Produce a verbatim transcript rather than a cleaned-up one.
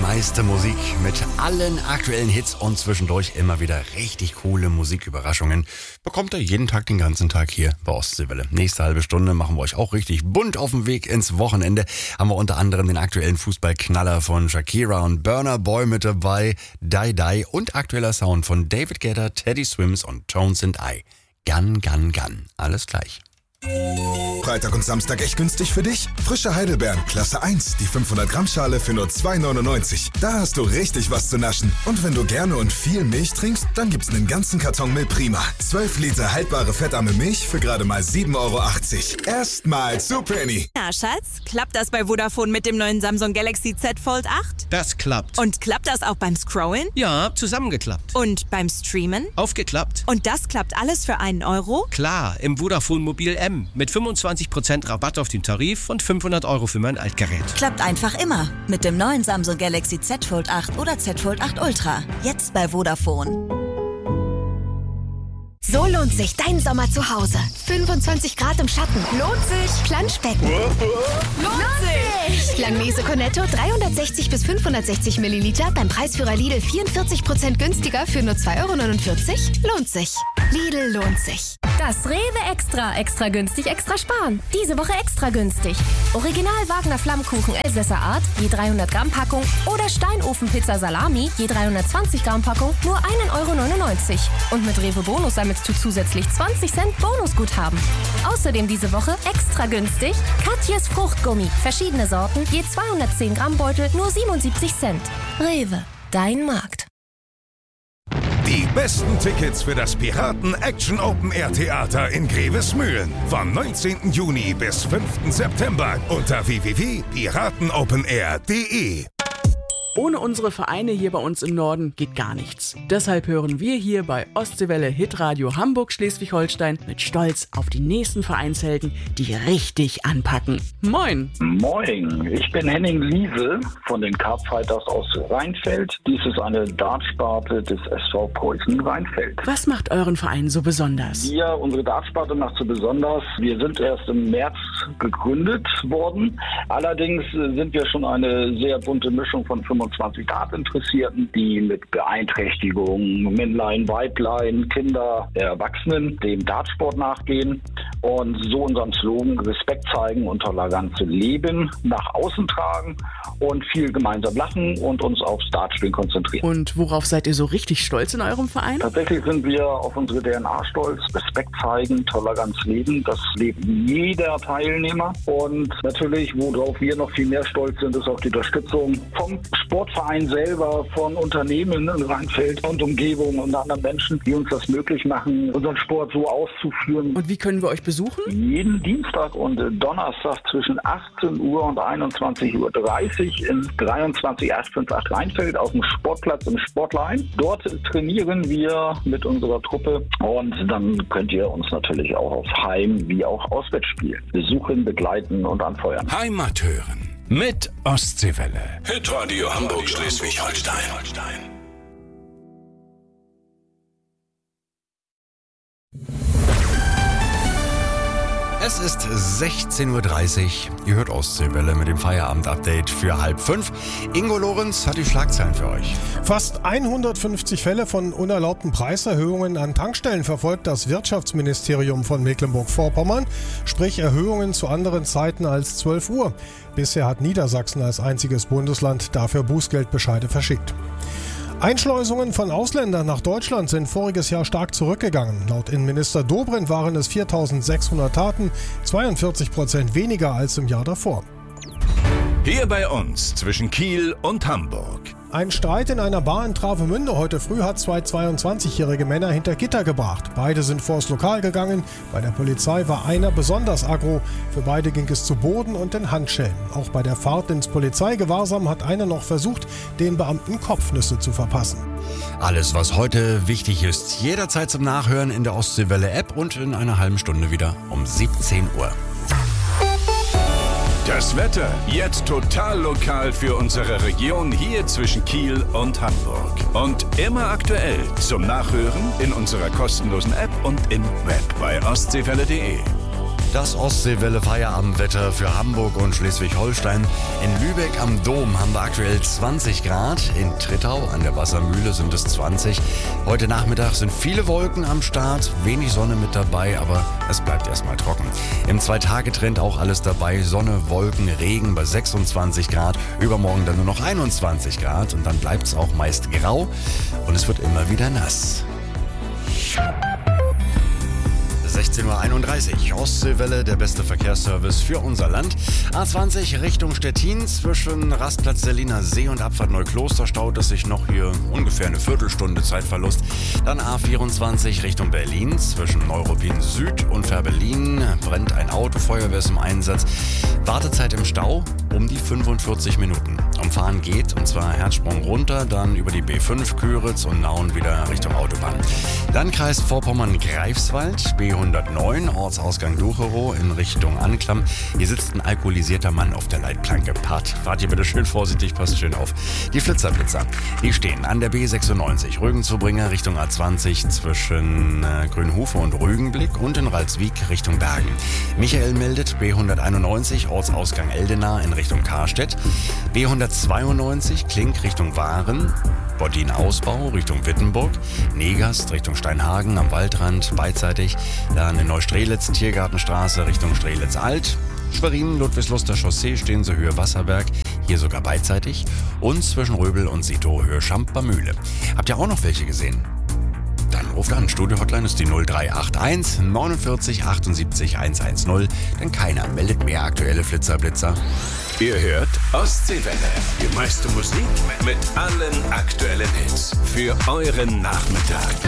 meiste Musik mit allen aktuellen Hits und zwischendurch immer wieder richtig coole Musiküberraschungen bekommt ihr jeden Tag, den ganzen Tag hier bei Ostseewelle. Nächste halbe Stunde machen wir euch auch richtig bunt auf dem Weg ins Wochenende. Haben wir unter anderem den aktuellen Fußballknaller von Shakira und Burna Boy mit dabei, Die Die und aktueller Sound von David Guetta, Teddy Swims und Tones and I. Gun, Gun, Gun. Alles gleich. Freitag und Samstag echt günstig für dich? Frische Heidelbeeren, Klasse eins, die fünfhundert Gramm Schale für nur zwei neunundneunzig. Da hast du richtig was zu naschen. Und wenn du gerne und viel Milch trinkst, dann gibt's einen ganzen Karton Milch Prima. zwölf Liter haltbare fettarme Milch für gerade mal sieben Euro achtzig. Erstmal zu Penny. Na, Schatz, klappt das bei Vodafone mit dem neuen Samsung Galaxy Z Fold acht? Das klappt. Und klappt das auch beim Scrollen? Ja, zusammengeklappt. Und beim Streamen? Aufgeklappt. Und das klappt alles für einen Euro? Klar, im Vodafone Mobil M. Mit fünfundzwanzig Prozent Rabatt auf den Tarif und fünfhundert Euro für mein Altgerät. Klappt einfach immer. Mit dem neuen Samsung Galaxy Z Fold acht oder Z Fold acht Ultra. Jetzt bei Vodafone. So lohnt sich dein Sommer zu Hause. fünfundzwanzig Grad im Schatten. Lohnt sich. Planschbecken. Lohnt sich. Langnese Cornetto dreihundertsechzig bis fünfhundertsechzig Milliliter beim Preisführer Lidl vierundvierzig Prozent günstiger für nur zwei Euro neunundvierzig. Lohnt sich. Lidl lohnt sich. Das Rewe Extra. Extra günstig, extra sparen. Diese Woche extra günstig. Original Wagner Flammkuchen Elsässer Art, je dreihundert Gramm Packung. Oder Steinofenpizza Salami, je dreihundertzwanzig Gramm Packung, nur ein Euro neunundneunzig. Und mit Rewe Bonus sammelst du zusätzlich zwanzig Cent Bonusguthaben. Außerdem diese Woche extra günstig Katjes Fruchtgummi. Verschiedene Sorten, je zweihundertzehn Gramm Beutel, nur siebenundsiebzig Cent. Rewe, dein Markt. Die besten Tickets für das Piraten Action Open Air Theater in Grevesmühlen. Vom neunzehnten Juni bis fünften September unter w w w punkt piratenopenair punkt de. Ohne unsere Vereine hier bei uns im Norden geht gar nichts. Deshalb hören wir hier bei Ostseewelle Hitradio Hamburg-Schleswig-Holstein mit Stolz auf die nächsten Vereinshelden, die richtig anpacken. Moin! Moin, ich bin Henning Liese von den Carpfighters aus Rheinfeld. Dies ist eine Dartsparte des S V Preußen Rheinfeld. Was macht euren Verein so besonders? Wir, unsere Dartsparte macht so besonders. Wir sind erst im März gegründet worden. Allerdings sind wir schon eine sehr bunte Mischung von fünfundzwanzig Dartinteressierten, die mit Beeinträchtigungen, Männlein, Weiblein, Kinder, Erwachsenen dem Dartsport nachgehen und so unseren Slogan Respekt zeigen und Toleranz leben nach außen tragen und viel gemeinsam lachen und uns aufs Dartspielen konzentrieren. Und worauf seid ihr so richtig stolz in eurem Verein? Tatsächlich sind wir auf unsere D N A stolz. Respekt zeigen, Toleranz leben, das lebt jeder Teilnehmer. Und natürlich, worauf wir noch viel mehr stolz sind, ist auf die Unterstützung vom Sportverein selber, von Unternehmen in Rheinfeld und Umgebung und anderen Menschen, die uns das möglich machen, unseren Sport so auszuführen. Und wie können wir euch besuchen? Jeden Dienstag und Donnerstag zwischen achtzehn Uhr und einundzwanzig Uhr dreißig in dreiundzwanzig acht fünf acht Rheinfeld auf dem Sportplatz im Sportlein. Dort trainieren wir mit unserer Truppe und dann könnt ihr uns natürlich auch auf Heim- wie auch Auswärtsspielen besuchen, begleiten und anfeuern. Heimat hören mit Ostseewelle. Hitradio Hamburg Schleswig-Holstein. Es ist sechzehn Uhr dreißig. Ihr hört Ostseewelle mit dem Feierabend-Update für halb fünf. Ingo Lorenz hat die Schlagzeilen für euch. Fast hundertfünfzig Fälle von unerlaubten Preiserhöhungen an Tankstellen verfolgt das Wirtschaftsministerium von Mecklenburg-Vorpommern, sprich Erhöhungen zu anderen Zeiten als zwölf Uhr. Bisher hat Niedersachsen als einziges Bundesland dafür Bußgeldbescheide verschickt. Einschleusungen von Ausländern nach Deutschland sind voriges Jahr stark zurückgegangen. Laut Innenminister Dobrindt waren es viertausendsechshundert Taten, zweiundvierzig Prozent weniger als im Jahr davor. Hier bei uns zwischen Kiel und Hamburg. Ein Streit in einer Bar in Travemünde heute früh hat zwei zweiundzwanzigjährige Männer hinter Gitter gebracht. Beide sind vors Lokal gegangen. Bei der Polizei war einer besonders aggro. Für beide ging es zu Boden und in Handschellen. Auch bei der Fahrt ins Polizeigewahrsam hat einer noch versucht, den Beamten Kopfnüsse zu verpassen. Alles, was heute wichtig ist, jederzeit zum Nachhören in der Ostseewelle-App und in einer halben Stunde wieder um siebzehn Uhr. Das Wetter jetzt total lokal für unsere Region hier zwischen Kiel und Hamburg. Und immer aktuell zum Nachhören in unserer kostenlosen App und im Web bei ostseewelle punkt de. Das Ostseewelle Feierabendwetter für Hamburg und Schleswig-Holstein. In Lübeck am Dom haben wir aktuell zwanzig Grad. In Trittau an der Wassermühle sind es zwanzig. Heute Nachmittag sind viele Wolken am Start, wenig Sonne mit dabei, aber es bleibt erstmal trocken. Im Zwei-Tage-Trend auch alles dabei. Sonne, Wolken, Regen bei sechsundzwanzig Grad. Übermorgen dann nur noch einundzwanzig Grad und dann bleibt es auch meist grau und es wird immer wieder nass. sechzehn Uhr einunddreißig, Ostseewelle, der beste Verkehrsservice für unser Land. A zwanzig Richtung Stettin, zwischen Rastplatz Seliner See und Abfahrt Neukloster staut es sich noch hier ungefähr eine Viertelstunde Zeitverlust. Dann A vierundzwanzig Richtung Berlin, zwischen Neuruppin Süd und Fehrbellin brennt ein Auto, Feuerwehr ist im Einsatz. Wartezeit im Stau um die fünfundvierzig Minuten. Umfahren geht, und zwar Herzsprung runter, dann über die B fünf Küritz und Nauen wieder Richtung Autobahn. Landkreis Vorpommern-Greifswald, B hundertneun, Ortsausgang Ducherow in Richtung Anklam. Hier sitzt ein alkoholisierter Mann auf der Leitplanke. Fahrt, fahrt ihr bitte schön vorsichtig, passt schön auf. Die Flitzerblitzer, die stehen an der B sechsundneunzig, Rügenzubringer Richtung A zwanzig zwischen äh, Grünhufe und Rügenblick und in Ralswiek Richtung Bergen. Michael meldet B hunderteinundneunzig, Ortsausgang Eldenau in Richtung Karstedt. B hundertzweiundneunzig, Klink Richtung Waren. Boddin-Ausbau Richtung Wittenburg, Negast Richtung Steinhagen am Waldrand beidseitig, dann in Neustrelitz Tiergartenstraße Richtung Strelitz-Alt, Schwerin, Ludwigsluster Chaussee stehen sie Höhe Wasserberg, hier sogar beidseitig und zwischen Röbel und Sito Höhe Schamper-Mühle. Habt ihr auch noch welche gesehen? Dann ruft an, Studio-Hotline ist die null drei acht eins neunundvierzig achtundsiebzig hundertzehn, denn keiner meldet mehr aktuelle Flitzerblitzer. Ihr hört Ostseewelle, die meiste Musik mit allen aktuellen Hits für euren Nachmittag.